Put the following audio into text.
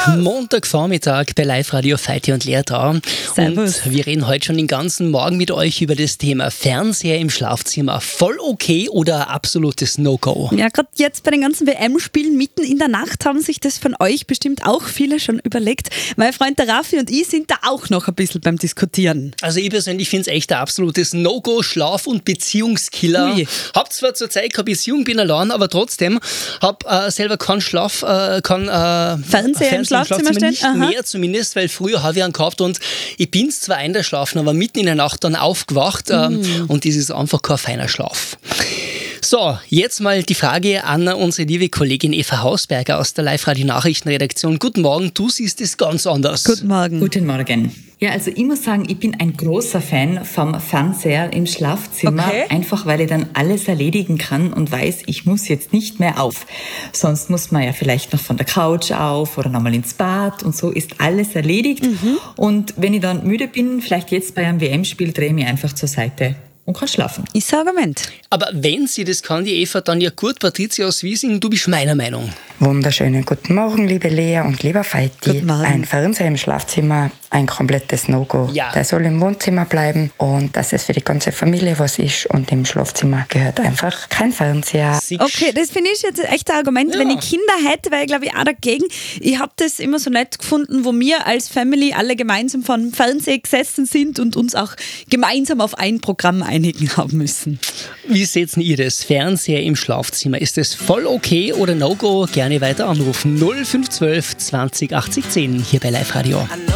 Montagvormittag bei Live-Radio Feiti und Lea da. Servus. Und wir reden heute schon den ganzen Morgen mit euch über das Thema Fernseher im Schlafzimmer. Voll okay oder absolutes No-Go? Ja, gerade jetzt bei den ganzen WM-Spielen mitten in der Nacht haben sich das von euch bestimmt auch viele schon überlegt. Mein Freund der Raffi und ich sind da auch noch ein bisschen beim Diskutieren. Also ich persönlich finde es echt ein absolutes No-Go, Schlaf- und Beziehungskiller. Ui. Hab zwar zurzeit keine Beziehung, bin allein, aber trotzdem hab selber keinen Fernseher im Schlafzimmer stehen? nicht Aha. mehr zumindest, weil früher habe ich einen gehabt und ich bin zwar eingeschlafen, aber mitten in der Nacht dann aufgewacht und das ist einfach kein feiner Schlaf. So, jetzt mal die Frage an unsere liebe Kollegin Eva Hausberger aus der Live-Radio-Nachrichtenredaktion. Guten Morgen, du siehst es ganz anders. Guten Morgen. Guten Morgen. Ja, also ich muss sagen, ich bin ein großer Fan vom Fernseher im Schlafzimmer, Okay. einfach weil ich dann alles erledigen kann und weiß, ich muss jetzt nicht mehr auf. Sonst muss man ja vielleicht noch von der Couch auf oder nochmal ins Bad und so ist alles erledigt. Und wenn ich dann müde bin, vielleicht jetzt bei einem WM-Spiel, drehe ich mich einfach zur Seite und kann schlafen. Ist ein Argument. Aber wenn sie das kann, die Eva, dann ja gut. Patricia aus Wiesing, du bist meiner Meinung. Wunderschönen guten Morgen, liebe Lea und lieber Feiti. Guten Morgen. Ein Fernseher im Schlafzimmer, ein komplettes No-Go. Ja. Der soll im Wohnzimmer bleiben und dass es für die ganze Familie was ist. Und im Schlafzimmer gehört einfach kein Fernseher. Okay, das finde ich jetzt echt ein Argument. Ja. Wenn ich Kinder hätte, wäre ich glaube ich auch dagegen. Ich habe das immer so nett gefunden, wo wir als Family alle gemeinsam vor dem Fernseher gesessen sind und uns auch gemeinsam auf ein Programm einigen haben müssen. Wie seht ihr das? Fernseher im Schlafzimmer. Ist das voll okay oder No-Go? Gerne weiter anrufen. 0512 20 80 10 hier bei Live Radio.